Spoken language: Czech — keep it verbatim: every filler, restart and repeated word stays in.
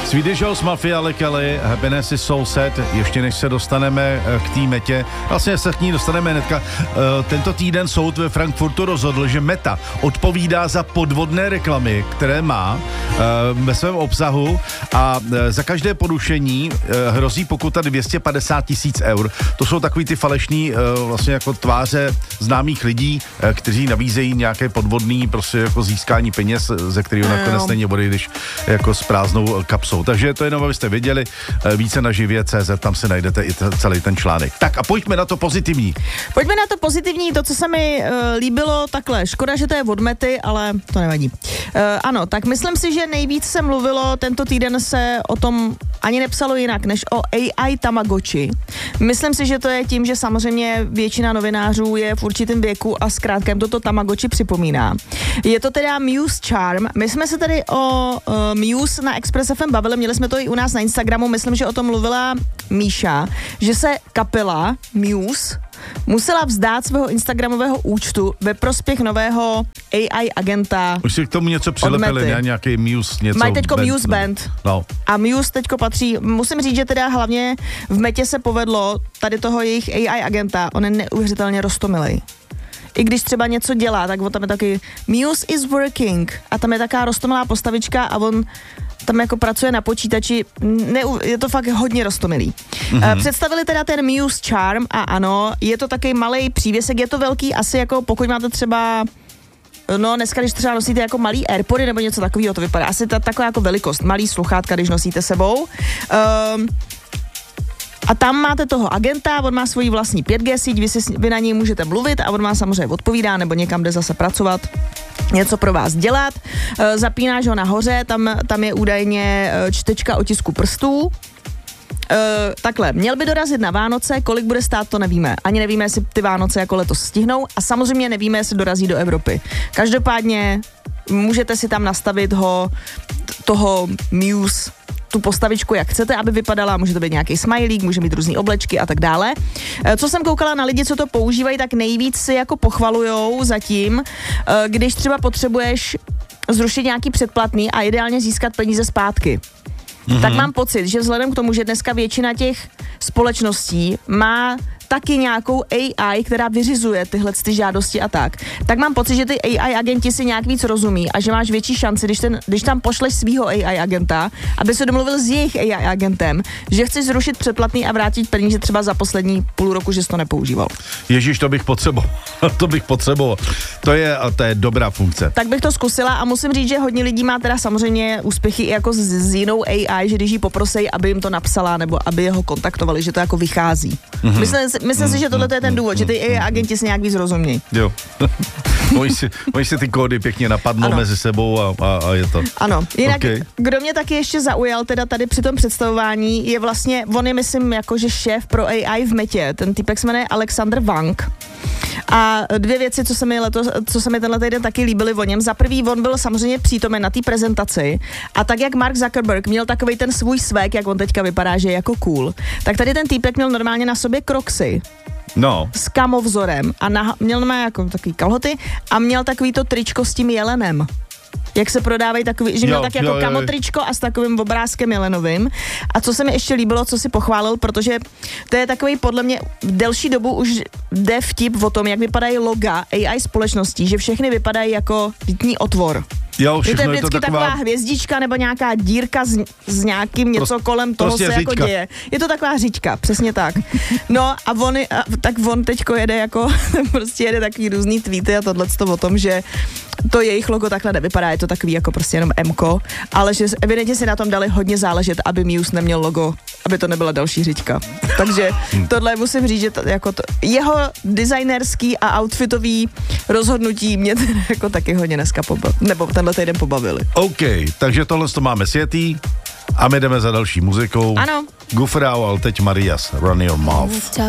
Swedish House Mafia, Ale Kelly, Happiness is Soul Set, ještě než se dostaneme k té Metě, vlastně se k ní dostaneme hnedka. Tento týden soud ve Frankfurtu rozhodl, že Meta odpovídá za podvodné reklamy, které má ve svém obsahu a za každé porušení hrozí pokuta dvě stě padesát tisíc eur. To jsou takový ty falešný vlastně jako tváře známých lidí, kteří nabízejí nějaké podvodný prostě jako získání peněz, ze kterého nakonec není vody, když jako s prázdnou kapsou. Takže to jenom, abyste věděli, více na živě tečka cé zet, tam si najdete i t- celý ten článek. Tak a pojďme na to pozitivní. Pojďme na to pozitivní, to, co se mi uh, líbilo, takhle, škoda, že to je od Mety, ale to nevadí. Uh, ano, tak myslím si, že nejvíc se mluvilo, tento týden se o tom ani nepsalo jinak, než o A I Tamagotchi. Myslím si, že to je tím, že samozřejmě většina novinářů je v určitém věku a zkrátka jim toto Tamagotchi připomíná. Je to teda Muse Charm. My jsme se tady o uh, Muse na Express F M bavili, měli jsme to i u nás na Instagramu, myslím, že o tom mluvila Míša, že se kapela Muse musela vzdát svého instagramového účtu ve prospěch nového A I agenta. Už si k tomu něco přilepili, ne? Nějaký Muse něco. Mají teďko band, Muse Band. No. A Muse teďko patří, musím říct, že teda hlavně v Metě se povedlo tady toho jejich A I agenta, on je neuvěřitelně roztomilej. I když třeba něco dělá, tak on tam je taky Muse is working a tam je taká roztomilá postavička a on tam jako pracuje na počítači, ne, je to fakt hodně roztomilý. Mm-hmm. Představili teda ten Muse Charm a ano, je to taky malej přívěsek, je to velký asi jako pokud máte třeba, no dneska, když třeba nosíte jako malý AirPody nebo něco takového, to vypadá asi ta, taková jako velikost, malý sluchátka, když nosíte sebou. Um, A tam máte toho agenta, on má svoji vlastní pět G síť, vy, si, vy na něj můžete mluvit a on vám samozřejmě odpovídá nebo někam jde zase pracovat, něco pro vás dělat. E, zapínáš ho nahoře, tam, tam je údajně čtečka otisku prstů. E, takhle, měl by dorazit na Vánoce, kolik bude stát, to nevíme. Ani nevíme, jestli ty Vánoce jako letos stihnou a samozřejmě nevíme, jestli dorazí do Evropy. Každopádně můžete si tam nastavit ho, toho Muse, tu postavičku, jak chcete, aby vypadala, může to být nějaký smajlík, může mít různý oblečky a tak dále. Co jsem koukala na lidi, co to používají, tak nejvíc si jako pochvalujou zatím, když třeba potřebuješ zrušit nějaký předplatný a ideálně získat peníze zpátky. Mm-hmm. Tak mám pocit, že vzhledem k tomu, že dneska většina těch společností má taky nějakou A I, která vyřizuje tyhle ty žádosti a tak, tak mám pocit, že ty A I agenti si nějak víc rozumí a že máš větší šanci, když, ten, když tam pošleš svýho A I agenta, aby se domluvil s jejich A I agentem, že chceš zrušit předplatný a vrátit peníze třeba za poslední půl roku, že jsi to nepoužíval. Ježíš, to bych potřeboval. to bych potřeboval. To je, to je dobrá funkce. Tak bych to zkusila a musím říct, že hodně lidí má teda samozřejmě úspěchy i jako s, s jinou A I, že když jí poprosej, aby jim to napsala nebo aby ho kontaktovali, že to jako vychází. Mm-hmm. Myslím, myslím mm-hmm. si, že tohle je ten důvod, že ty A I agenti si nějak víc rozumějí. Jo. Oni si, oni si ty kódy pěkně napadnou ano. mezi sebou a, a, a je to. Ano. Jinak, okay. Kdo mě taky ještě zaujal teda tady při tom představování, je vlastně, on je myslím jakože šéf pro A I v Metě. Ten týpek se jmenuje Alexander Wang. A dvě věci, co se mi letos, co se mi tenhle týden taky líbily o něm. Za prvý, on byl samozřejmě přítomen na té prezentaci a tak, jak Mark Zuckerberg měl takovej ten svůj swag, jak on teďka vypadá, že je jako cool, tak tady ten týpek měl normálně na sobě Crocsy. No. S kamovzorem a na, měl má jako takový kalhoty a měl takový to tričko s tím jelenem. Jak se prodávají takový, že měl jo, tak jako jo, jo, kamotričko a s takovým obrázkem jelenovým. A co se mi ještě líbilo, co si pochválil, protože to je takový podle mě v delší dobu už jde vtip o tom, jak vypadají loga A I společností, že všechny vypadají jako rytní otvor. Jo, je to vždycky je to taková... taková hvězdička nebo nějaká dírka s, s nějakým něco Prost, kolem toho prostě se jako děje. Je to taková říčka, přesně tak. No a on, a, tak on teďko jede jako, prostě jede takový různý tweety a tohleto o tom, že to jejich logo takhle nevypadá, je to takový jako prostě jenom M-ko, ale že evidentně si na tom dali hodně záležet, aby Muse neměl logo, aby to nebyla další říčka. Takže tohle musím říct, že to, jako to, jeho designerský a outfitový rozhodnutí mě jako taky hodně dneska pobavili, nebo tenhle týden pobavili. OK, takže tohle to máme světý a my jdeme za další muzikou. Ano. Gufrau, ale teď Marias, Run Your Mouth.